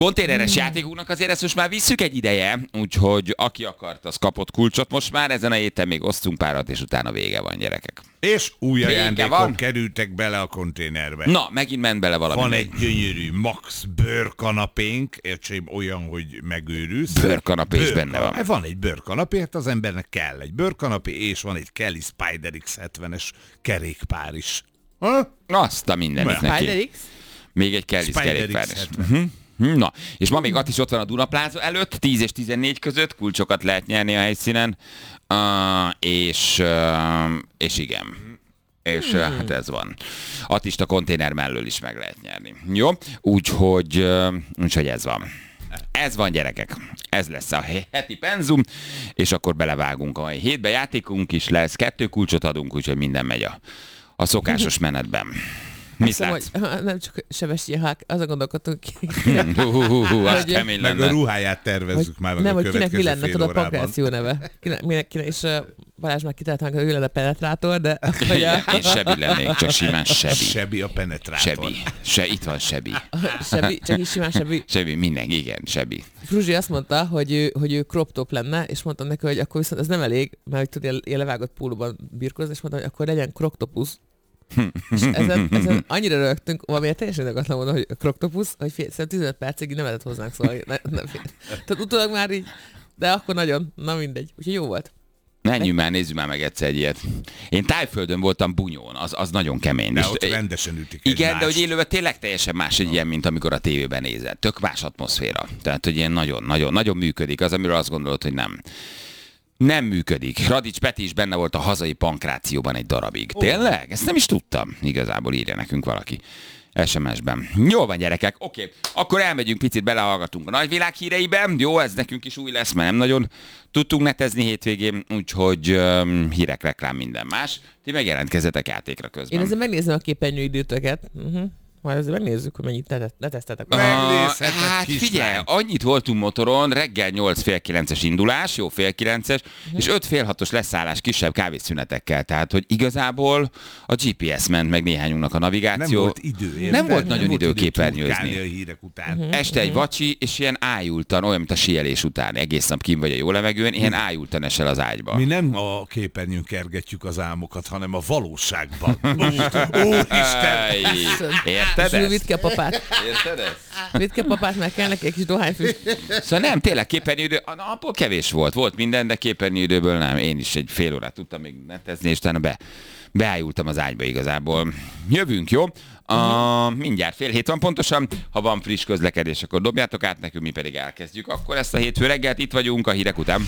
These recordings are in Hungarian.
Konténeres játékunknak azért ezt most már visszük egy ideje, úgyhogy aki akart, az kapott kulcsot most már. Ezen a héten még osztunk párat, és utána vége van, gyerekek. És új Vége ajándékok van. kerültek bele a konténerbe. Na, megint ment bele valami. Van egy gyönyörű Max bőrkanapénk, értsém olyan, hogy megőrülsz. Bőrkanapé is benne van. Van egy bőrkanapé, hát az embernek kell egy bőrkanapé, és van egy Kelly Spider X70-es kerékpár is. Ha? Azt a mindenit neki. Spider-X? Még egy Kelly Spider kerékpár. X70. Na, és ma még is ott van a Duna Plaza előtt, 10 és 14 között, kulcsokat lehet nyerni a helyszínen, és igen. És hát ez van. Attista konténer mellől is meg lehet nyerni. Jó? Úgyhogy ez van. Ez van, gyerekek. Ez lesz a heti penzum, és akkor belevágunk a mai hétbe. Játékunk is lesz, 2 kulcsot adunk, úgyhogy minden megy a szokásos menetben. Mit látsz? Hogy nem csak Sebestyén Hák, azon gondolkodtunk ki. Az kemény Meg a lenne. ruháját tervezzük már meg nem, a hogy kinek mi következő lenne, fél tudod, a órában. pankráció neve. Kinek, és Balázs már kitaláltam, hogy ő lenne penetrátor, de... Én Sebi lennék, csak simán Sebi. Sebi a penetrátor. Sebi. Itt van Sebi. Sebi, csak is simán Sebi. Sebi, mindenki, igen, Sebi. Fruzsi azt mondta, hogy ő crop top lenne, és mondtam neki, hogy akkor viszont ez nem elég, mert hogy tudja, ilyen levágott pólóban birkózni, és mondtam, hogy akkor legyen croctopus. És ezen annyira rögtünk, valamiért teljesen indokolatlan mondom, hogy croctopus, hogy szerintem 15 percig nem lehetett hozzánk szólni. Tehát utólag már így, de akkor nagyon, na mindegy. Úgyhogy jó volt. Menjünk már, nézzük már meg egyszer egy ilyet. Én Tájföldön voltam Bunyón, az nagyon kemény. De ott rendesen ütik igen, egymást. de hogy élőben tényleg teljesen más egy ilyen, mint amikor a tévében nézed. Tök más atmoszféra. Tehát, hogy ilyen nagyon működik. Az, amiről azt gondolod, hogy nem. Nem működik. Radics Peti is benne volt a hazai pankrációban egy darabig. Tényleg? Ezt nem is tudtam. Igazából írja nekünk valaki SMS-ben. Jó van, gyerekek, oké. Akkor elmegyünk, picit belehallgatunk a nagyvilág híreiben. Jó, ez nekünk is új lesz, mert nem nagyon tudtunk netezni hétvégén, úgyhogy hírek, reklám, minden más. Ti megjelentkezzetek játékra közben. Én ezzel megnézem a képernyőidőtöket. Majd ezzel megnézzük, hogy mennyit letesztetek. Megnézheted, Hát kislány. figyelj, annyit voltunk motoron, reggel 8 fél 9-es indulás, jó fél 9-es, és 5 fél 6-os leszállás kisebb kávészünetekkel. Tehát, hogy igazából a GPS ment meg néhányunknak a navigáció. Nem volt idő, érted? Nem volt nagyon idő turkálni képernyőzni. a hírek után. Este egy vacsi, és ilyen ájultan, olyan, mint a síelés után, egész nap kim vagy a jó levegőn, ilyen ájultan esel az ágyba. Mi nem a képernyőn kergetjük az álmokat, hanem a valóságban. Úristen! Érted Vidd ezt? ki a papát. Érted ezt? Vidd ki a papát, mert kell neki egy kis dohányfüst. Szóval nem, tényleg képernyőidő, abból kevés volt minden, de képernyőidőből nem. Én is egy fél órát tudtam még netezni, és utána beájultam az ágyba igazából. Jövünk, jó? Mindjárt fél hét van pontosan. Ha van friss közlekedés, akkor dobjátok át nekünk, mi pedig elkezdjük. Akkor ezt a hétfő reggelt itt vagyunk a hírek után.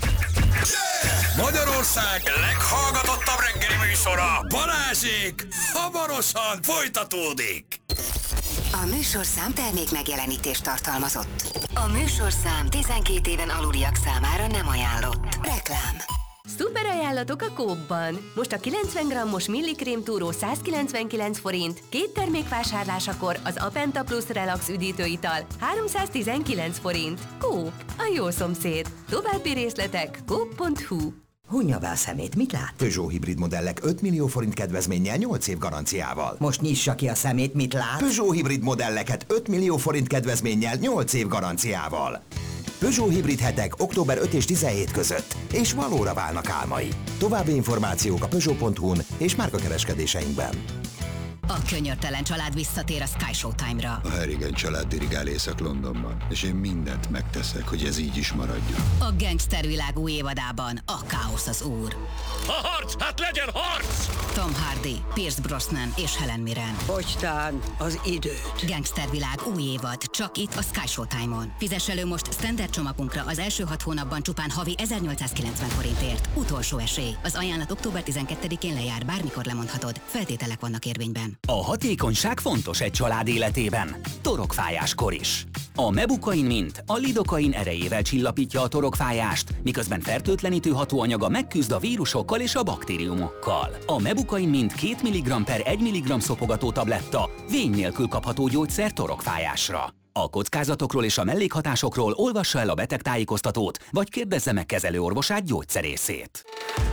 Magyarország leghallgatottabb reggeli műsora, Balázsék, hamarosan folytatódik. A műsorszám termék megjelenítést tartalmazott. A műsorszám 12 éven aluliak számára nem ajánlott. Reklám. Szuper ajánlatok a Coop-ban! Most a 90 g-os millikrém túró 199 forint, 2 termék vásárlásakor az Apenta Plus Relax üdítőital 319 forint. Coop, a jó szomszéd. További részletek coop.hu. Hunja be a szemét, mit lát? Peugeot hibrid modellek 5 millió forint kedvezménnyel 8 év garanciával. Most nyissa ki a szemét, mit lát? Peugeot hibrid modelleket 5 millió forint kedvezménnyel 8 év garanciával. Peugeot hibrid hetek október 5 és 17 között, és valóra válnak álmai. További információk a Peugeot.hu-n és márkakereskedéseinkben. A könyörtelen család visszatér a Sky Showtime-ra. A Harrigan család dirigál Észak-Londonban, és én mindent megteszek, hogy ez így is maradjon. A gangstervilág új évadában a káosz az úr. A harc, hát legyen harc! Tom Hardy, Pierce Brosnan és Helen Mirren. Fogytán az időt. Gangstervilág új évad, csak itt a Sky Showtime-on. Fizess elő most standard csomagunkra az első 6 hónapban csupán havi 1890 forintért. Utolsó esély. Az ajánlat október 12-én lejár, bármikor lemondhatod. Feltételek vannak érvényben. A hatékonyság fontos egy család életében. Torokfájáskor is. A Mebukain Mint a lidokain erejével csillapítja a torokfájást, miközben fertőtlenítő hatóanyaga megküzd a vírusokkal és a baktériumokkal. A Mebukain Mint 2 mg per 1 mg szopogató tabletta vény nélkül kapható gyógyszer torokfájásra. A kockázatokról és a mellékhatásokról olvassa el a betegtájékoztatót, vagy kérdezze meg kezelőorvosát, gyógyszerészét.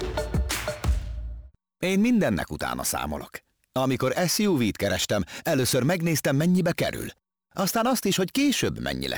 Én mindennek utána számolok. Amikor SUV-t kerestem, először megnéztem, mennyibe kerül. Aztán azt is, hogy később mennyi lesz.